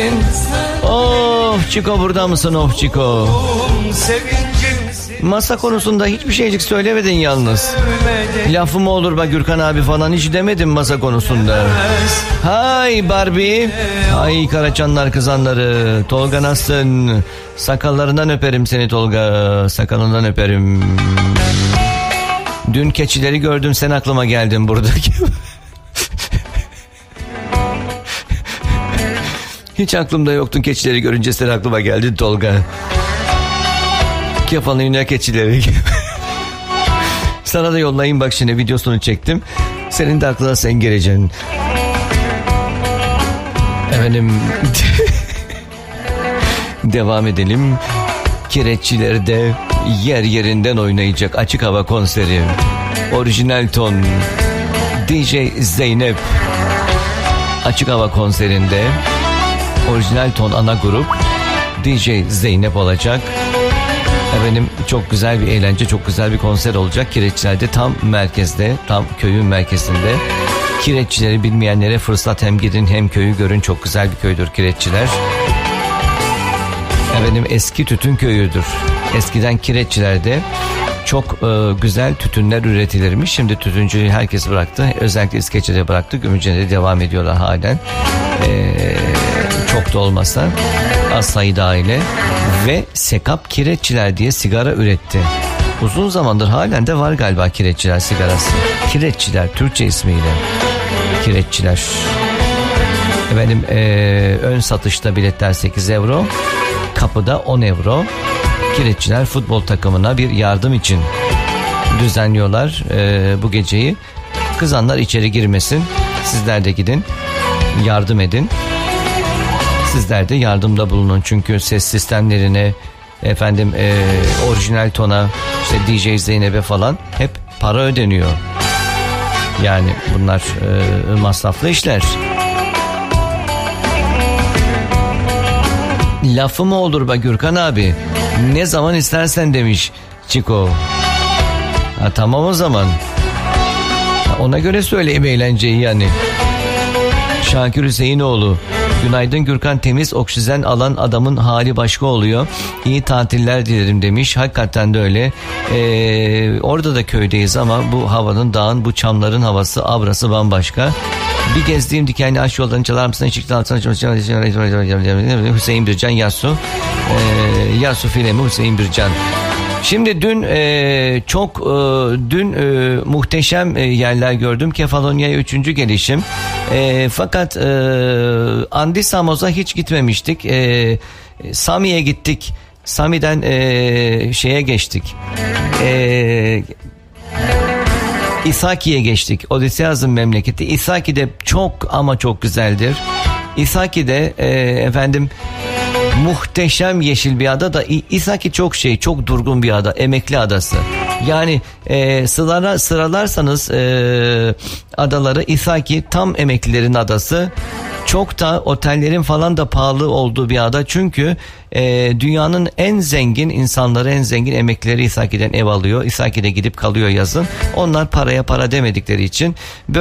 Of Çiko, burada mısın of Çiko? Masa konusunda hiçbir şeycik söylemedin yalnız. Lafı mı olur be Gürkan abi falan hiç demedin masa konusunda. Hay Barbie. Ay Karaçanlar kızanları. Tolga nasılsın? Sakallarından öperim seni Tolga. Sakalından öperim. Dün keçileri gördüm, sen aklıma geldin buradaki. Hiç aklımda yoktun, keçileri görünce sen aklıma geldin Tolga. Kefalın yine keçileri. Sana da yollayayım bak, şimdi videosunu çektim. Senin de aklına sen geleceksin. Efendim devam edelim. Kireççilerde yer yerinden oynayacak açık hava konseri. Orijinal ton DJ Zeynep açık hava konserinde. Orijinal ton ana grup DJ Zeynep olacak. Efendim çok güzel bir eğlence, çok güzel bir konser olacak. Kireççiler'de tam merkezde, tam köyün merkezinde. Kireççileri bilmeyenlere fırsat, hem gidin hem köyü görün. Çok güzel bir köydür Kireççiler. Efendim eski tütün köyüdür. Eskiden Kireççiler'de çok güzel tütünler üretilirmiş. Şimdi tütüncüyü herkes bıraktı. Özellikle İskeçe'de bıraktı. Gümülcene'de devam ediyorlar halen. Çok da olmasa az sayıda aile. Ve Sekap Kireççiler diye sigara üretti. Uzun zamandır halen de var galiba Kireççiler sigarası. Kireççiler Türkçe ismiyle. Kireççiler. Efendim ön satışta biletler 8 euro. Kapıda 10 euro. Kireççiler futbol takımına bir yardım için düzenliyorlar bu geceyi. Kızanlar içeri girmesin. Sizler de gidin. Yardım edin. Sizler de yardımda bulunun. Çünkü ses sistemlerine, efendim orijinal tona, işte DJ Zeynep'e falan hep para ödeniyor. Yani bunlar masraflı işler. Lafı mı olur be Gürkan abi? Ne zaman istersen demiş Çiko. Ha, tamam o zaman. Ona göre söyleyeyim eğlenceyi yani. Şakir Hüseyinoğlu. Günaydın Gürkan, temiz oksijen alan adamın hali başka oluyor. İyi tatiller dilerim demiş. Hakikaten de öyle. Orada da köydeyiz ama bu havanın, dağın, bu çamların havası, abrası bambaşka. Bir gezdiğim dikenli aş yollarını çalar mısın? Hüseyin Bircan Yasu. Yasu Filemi Hüseyin Bircan. Şimdi dün muhteşem yerler gördüm. Kefalonya'ya 3. gelişim. Fakat Andi Samos'a hiç gitmemiştik. Sami'ye gittik. Sami'den şeye geçtik. İsaki'ye geçtik. Odysseus'un memleketi. İsaki'de çok ama çok güzeldir. İsaki'de efendim muhteşem yeşil bir ada da. İsaki çok durgun bir ada, emekli adası. Yani sıralarsanız adaları, İsaki tam emeklilerin adası. Çok da otellerin falan da pahalı olduğu bir ada. Çünkü dünyanın en zengin insanları, en zengin emeklileri İsaki'den ev alıyor. İsaki'de gidip kalıyor yazın. Onlar paraya para demedikleri için